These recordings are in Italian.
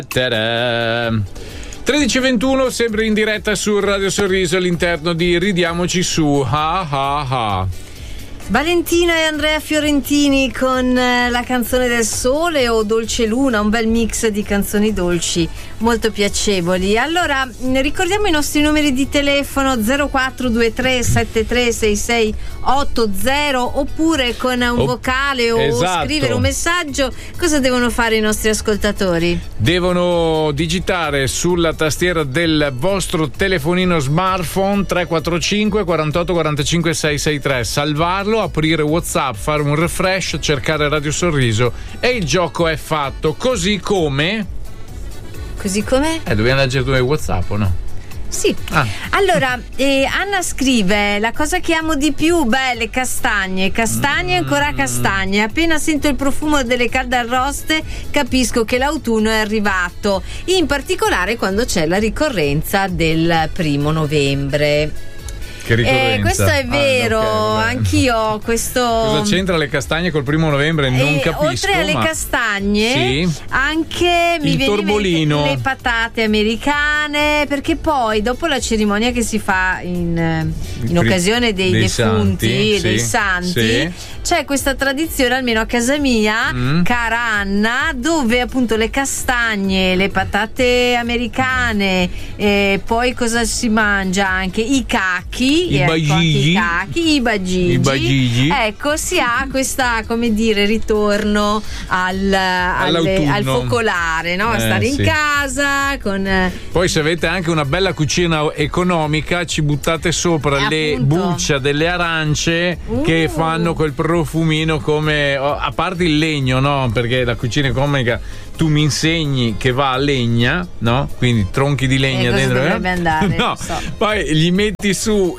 Ta-da. 13:21, sempre in diretta su Radio Sorriso all'interno di Ridiamoci su. Ha ha ha. Valentina e Andrea Fiorentini con la canzone del sole o Dolce Luna, un bel mix di canzoni dolci molto piacevoli. Allora ricordiamo i nostri numeri di telefono 0423 7366 80 oppure con un vocale o scrivere un messaggio. Cosa devono fare i nostri ascoltatori? Devono digitare sulla tastiera del vostro telefonino smartphone 345 48 45 663, salvarlo, aprire WhatsApp, fare un refresh, cercare Radio Sorriso e il gioco è fatto. Così come? Dobbiamo leggere due WhatsApp o no? Sì. Allora Anna scrive: la cosa che amo di più, le castagne ancora castagne. Appena sento il profumo delle calde arroste capisco che l'autunno è arrivato, in particolare quando c'è la ricorrenza del 1 novembre. Che ricorrenza? Questo è vero, okay. Anch'io ho questo. Cosa c'entra le castagne col 1 novembre? Non capisco. Oltre alle castagne, sì, anche mi viene torbolino, le patate americane, perché poi dopo la cerimonia che si fa in occasione dei defunti e dei santi, sì, c'è questa tradizione, almeno a casa mia, cara Anna, dove appunto le castagne, le patate americane, poi cosa si mangia anche? I cachi, i bagigi. Ecco, si ha questa, come dire, ritorno al focolare, no? Stare in casa con. Poi se avete anche una bella cucina economica, ci buttate sopra le buccia delle arance che fanno quel profumino, come a parte il legno, no? Perché la cucina economica tu mi insegni che va a legna, no? Quindi tronchi di legna dentro. Dovrebbe andare, no. So. Poi gli metti su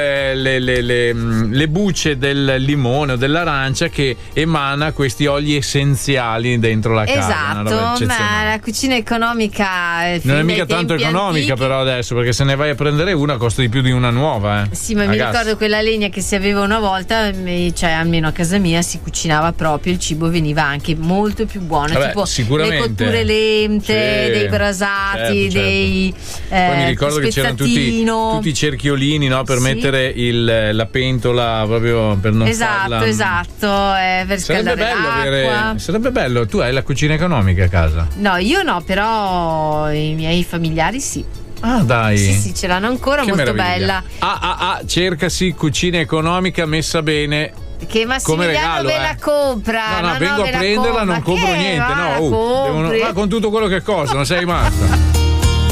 le bucce del limone o dell'arancia che emana questi oli essenziali dentro la casa. Esatto, ma la cucina economica non è mica tanto economica antichi, però adesso, perché se ne vai a prendere una costa di più di una nuova. Sì, ma mi ricordo quella legna che si aveva una volta, cioè almeno a casa mia si cucinava proprio, il cibo veniva anche molto più buono. Vabbè, tipo sicuramente le cotture lente, dei brasati, certo. Dei poi mi ricordo che c'erano tutti i cerchiolini, no, per mettere la pentola proprio per non farla. Esatto, per scaldare l'acqua. Sarebbe bello. Tu hai la cucina economica a casa? No, io no, però i miei familiari sì. Ah, dai. Sì, ce l'hanno ancora, che molto meraviglia. bella. Cercasi cucina economica messa bene. Che Massimiliano ve la compra. No, vengo a prenderla, non compro niente. No, con tutto quello che costa, non sei matta.